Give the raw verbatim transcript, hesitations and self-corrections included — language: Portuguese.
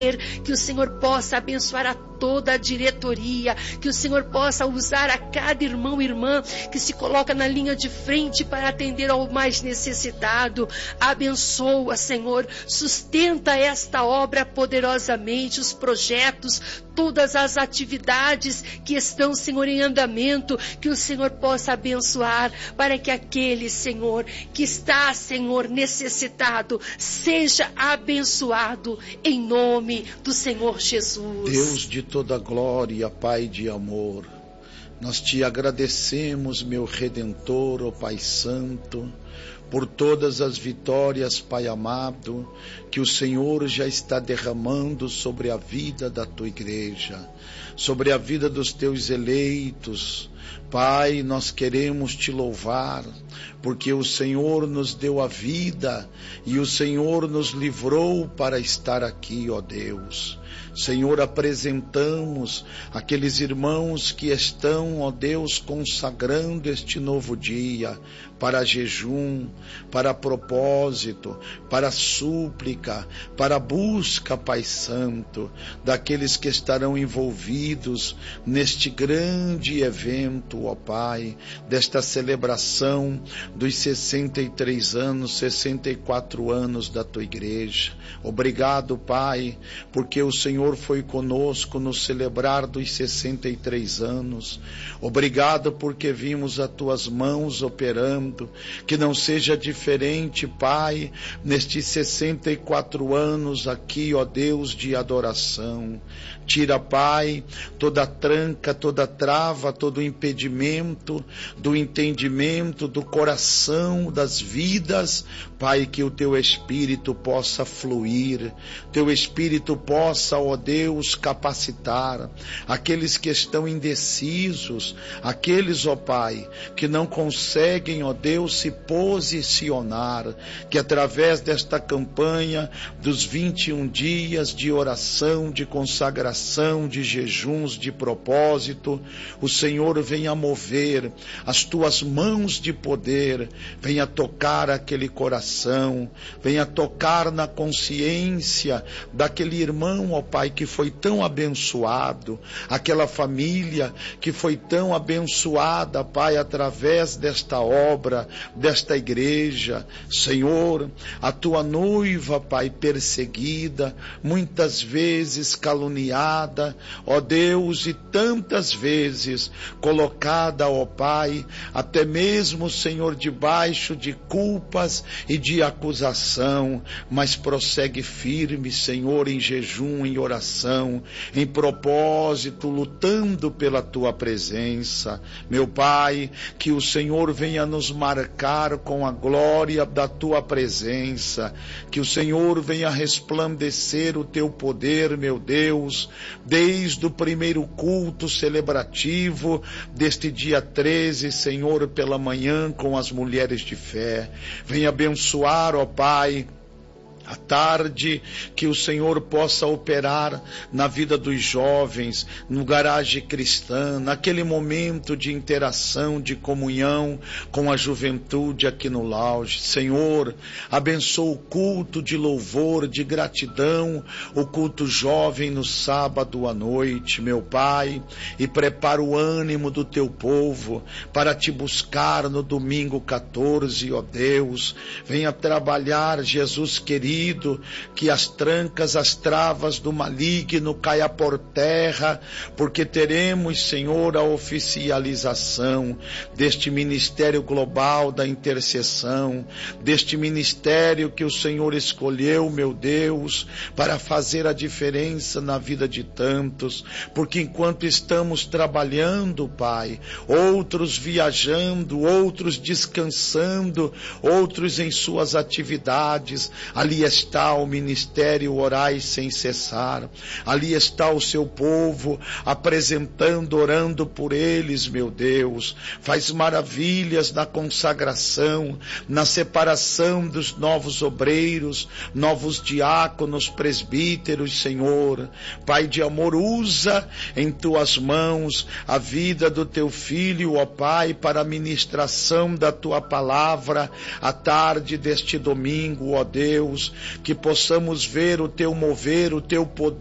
que o Senhor possa abençoar a toda a diretoria, que o Senhor possa usar a cada irmão e irmã que se coloca na linha de frente para atender ao mais necessitado. Abençoa, Senhor, sustenta esta obra poderosamente, os projetos, todas as atividades que estão, Senhor, em andamento, que o Senhor possa abençoar, para que aquele, Senhor, que está, Senhor, necessitado, seja abençoado, em nome do Senhor Jesus. Deus de toda glória, Pai de amor, nós te agradecemos, meu Redentor, ó Pai Santo, por todas as vitórias, Pai amado, que o Senhor já está derramando sobre a vida da tua igreja, sobre a vida dos teus eleitos. Pai, nós queremos te louvar, porque o Senhor nos deu a vida e o Senhor nos livrou para estar aqui, ó Deus. Senhor, apresentamos aqueles irmãos que estão, ó Deus, consagrando este novo dia para jejum, para propósito, para súplica, para busca, Pai Santo, daqueles que estarão envolvidos neste grande evento, ó Pai, desta celebração dos sessenta e três anos, sessenta e quatro anos da tua igreja. Obrigado, Pai, porque o Senhor foi conosco no celebrar dos sessenta e três anos. Obrigado porque vimos as tuas mãos operando. Que não seja diferente, Pai, nestes sessenta e quatro anos aqui, ó Deus, de adoração. Tira, Pai, toda tranca, toda trava, todo impedimento do entendimento, do coração, das vidas, Pai, que o teu Espírito possa fluir, teu Espírito possa, ó Deus, capacitar aqueles que estão indecisos, aqueles, ó Pai, que não conseguem, ó Deus, se posicionar, que através desta campanha dos vinte e um dias de oração, de consagração, de jejuns, de propósito, o Senhor venha mover as tuas mãos de poder, venha tocar aquele coração, venha tocar na consciência daquele irmão, ó Pai, que foi tão abençoado, aquela família que foi tão abençoada, Pai, através desta obra, desta igreja. Senhor, a tua noiva, Pai, perseguida, muitas vezes caluniada, ó Deus, e tantas vezes colocada, ó Pai, até mesmo, Senhor, debaixo de culpas e de acusação, mas prossegue firme, Senhor, em jejum, em oração, em propósito, lutando pela tua presença. Meu Pai, que o Senhor venha nos marcar com a glória da tua presença, que o Senhor venha resplandecer o teu poder, meu Deus, desde o primeiro culto celebrativo deste dia treze, Senhor, pela manhã com as mulheres de fé. Venha abençoar, ó Pai, à tarde, que o Senhor possa operar na vida dos jovens, no garagem cristã, naquele momento de interação, de comunhão com a juventude aqui no lounge. Senhor, abençoa o culto de louvor, de gratidão, o culto jovem no sábado à noite, meu Pai, e prepara o ânimo do teu povo para te buscar no domingo quatorze, ó Deus. Venha trabalhar, Jesus querido, que as trancas, as travas do maligno caia por terra, porque teremos, Senhor, a oficialização deste ministério global da intercessão, deste ministério que o Senhor escolheu, meu Deus, para fazer a diferença na vida de tantos, porque enquanto estamos trabalhando, Pai, outros viajando, outros descansando, outros em suas atividades, ali está o ministério Orai Sem Cessar, ali está o seu povo apresentando, orando por eles, meu Deus. Faz maravilhas na consagração, na separação dos novos obreiros, novos diáconos, presbíteros, Senhor. Pai de amor, usa em tuas mãos a vida do teu filho, ó Pai, para a ministração da tua palavra à tarde deste domingo, ó Deus. que possamos ver o teu mover, o teu poder,